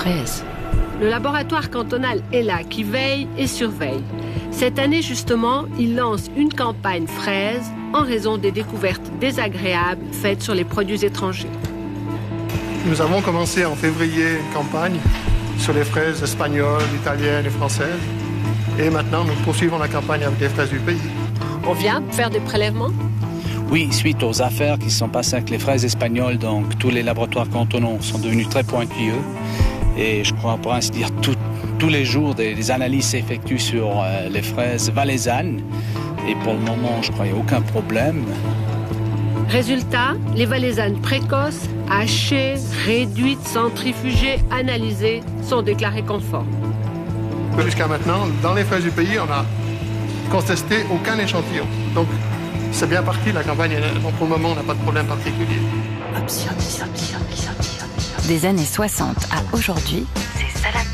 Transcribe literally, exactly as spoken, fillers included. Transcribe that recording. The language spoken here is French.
fraises. Le laboratoire cantonal est là, qui veille et surveille. Cette année, justement, il lance une campagne fraises en raison des découvertes désagréables faites sur les produits étrangers. Nous avons commencé en février une campagne sur les fraises espagnoles, italiennes et françaises. Et maintenant, nous poursuivons la campagne avec les fraises du pays. On vient faire des prélèvements? Oui, suite aux affaires qui se sont passées avec les fraises espagnoles, donc tous les laboratoires cantonaux sont devenus très pointilleux. Et je crois, pour ainsi dire, tout, tous les jours, des, des analyses s'effectuent sur euh, les fraises valaisannes. Et pour le moment, je crois qu'il n'y a aucun problème. Résultat, les valaisannes précoces, hachées, réduites, centrifugées, analysées, sont déclarées conformes. Jusqu'à maintenant, dans les fraises du pays, on n'a contesté aucun échantillon. Donc, c'est bien parti, la campagne. Donc, pour le moment, on n'a pas de problème particulier. Des années soixante à aujourd'hui, c'est Salade